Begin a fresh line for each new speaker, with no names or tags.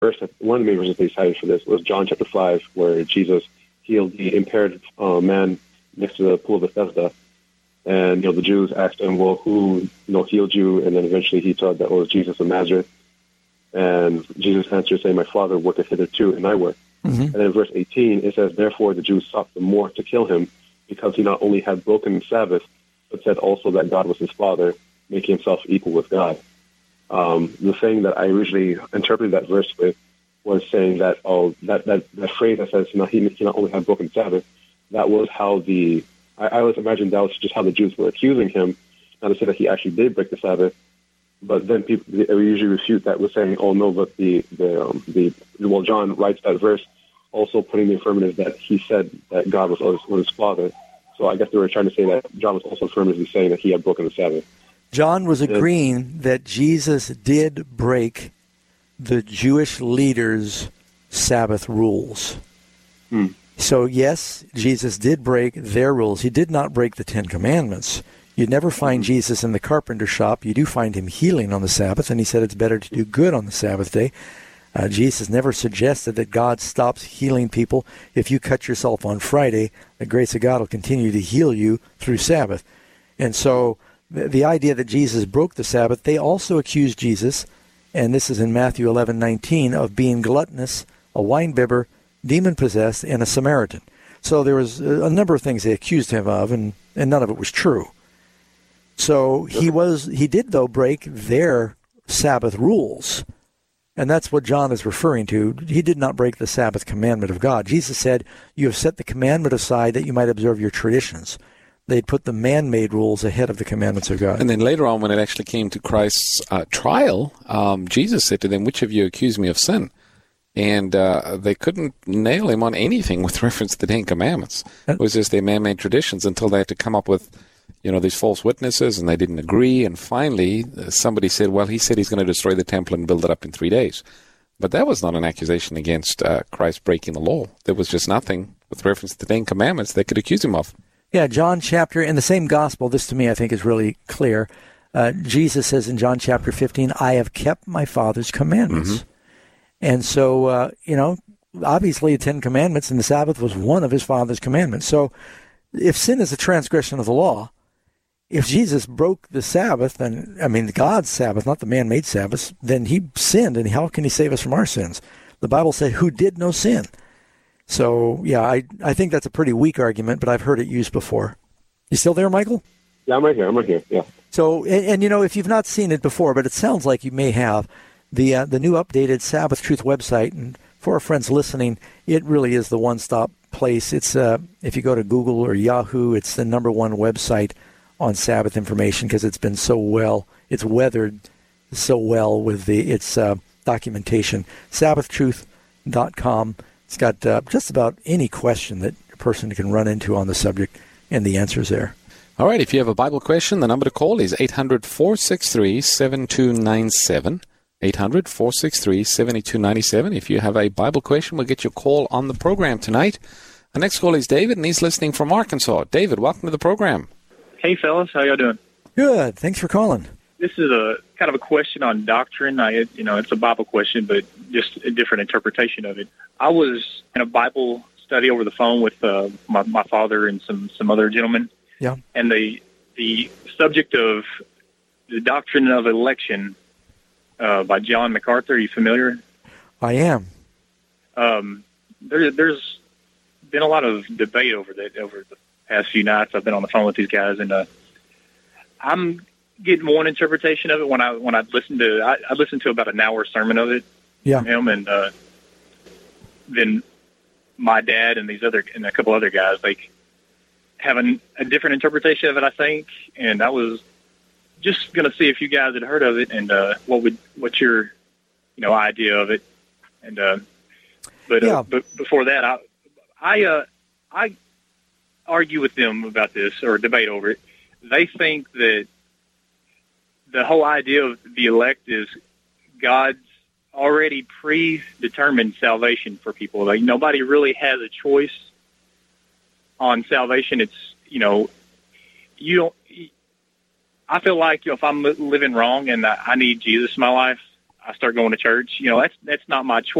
one of the main verses they cited for this was John chapter 5, where Jesus healed the impaired man next to the pool of Bethesda. And, the Jews asked him, well, who, healed you? And then eventually he told that it was Jesus of Nazareth. And Jesus answered, saying, my Father worketh hitherto, and I work. Mm-hmm. And then in verse 18, it says, therefore the Jews sought the more to kill him, because he not only had broken the Sabbath, but said also that God was his Father, making himself equal with God. The thing that I originally interpreted that verse with was saying that, that phrase that says, he not only had broken the Sabbath, that was how I always imagined that was just how the Jews were accusing him, not to say that he actually did break the Sabbath, but then people usually refute that with saying, oh no, but John writes that verse also putting the affirmative that he said that God was his Father. So I guess they were trying to say that John was also affirmatively saying that he had broken the Sabbath.
John was agreeing that Jesus did break the Jewish leaders' Sabbath rules. So yes, Jesus did break their rules. He did not break the Ten Commandments. You'd never find Jesus in the carpenter shop. You do find him healing on the Sabbath, and he said it's better to do good on the Sabbath day. Jesus never suggested that God stops healing people. If you cut yourself on Friday, the grace of God will continue to heal you through Sabbath. And so the idea that Jesus broke the Sabbath, they also accused Jesus, and this is in Matthew 11:19, of being gluttonous, a wine-bibber, demon-possessed, and a Samaritan. So there was a number of things they accused him of, and none of it was true. So he did, though, break their Sabbath rules. And that's what John is referring to. He did not break the Sabbath commandment of God. Jesus said, you have set the commandment aside that you might observe your traditions. They'd put the man-made rules ahead of the commandments of God.
And then later on, when it actually came to Christ's trial, Jesus said to them, which of you accuse me of sin? And they couldn't nail him on anything with reference to the Ten Commandments. It was just their man-made traditions until they had to come up with, these false witnesses, and they didn't agree. And finally, somebody said, well, he said he's going to destroy the temple and build it up in 3 days. But that was not an accusation against Christ breaking the law. There was just nothing with reference to the Ten Commandments they could accuse him of.
Yeah, John chapter, in the same gospel, this to me I think is really clear. Jesus says in John chapter 15, I have kept my Father's commandments. Mm-hmm. And so, obviously the Ten Commandments and the Sabbath was one of his Father's commandments. So if sin is a transgression of the law, if Jesus broke the Sabbath, God's Sabbath, not the man-made Sabbath, then he sinned, and how can he save us from our sins? The Bible said, who did no sin? So, yeah, I think that's a pretty weak argument, but I've heard it used before. You still there, Michael?
Yeah, I'm right here, yeah.
So, and if you've not seen it before, but it sounds like you may have, the new updated Sabbath Truth website, and for our friends listening, it really is the one-stop place. It's if you go to Google or Yahoo, it's the number one website on Sabbath information because it's been it's weathered so well with its documentation. SabbathTruth.com. It's got just about any question that a person can run into on the subject, and the answer's there.
All right, if you have a Bible question, the number to call is 800-463-7297. 800-463-7297. If you have a Bible question, we'll get your call on the program tonight. Our next call is David, and he's listening from Arkansas. David, welcome to the program.
Hey, fellas. How y'all doing?
Good. Thanks for calling.
This is a kind of a question on doctrine. It's a Bible question, but just a different interpretation of it. I was in a Bible study over the phone with my father and some other gentlemen.
Yeah.
And the subject of the doctrine of election by John MacArthur. Are you familiar?
I am.
There's been a lot of debate over the past few nights. I've been on the phone with these guys, and I'm getting one interpretation of it when I listened to about an hour sermon of it.
Yeah.
From him, and then my dad and a couple other guys, have a different interpretation of it, I think. And I was just going to see if you guys had heard of it and what's your idea of it. And but before that, I argue with them about this or debate over it. They think that the whole idea of the elect is God's already predetermined salvation for people. Nobody really has a choice on salvation. It's, you don't. I feel like if I'm living wrong and I need Jesus in my life, I start going to church. That's not my choice.